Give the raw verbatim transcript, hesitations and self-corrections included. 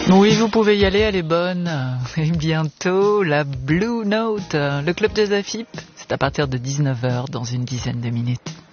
Oui, vous pouvez y aller, elle est bonne. Et bientôt, la Blue Note, le club des A F I P, c'est à partir de dix-neuf heures dans une dizaine de minutes.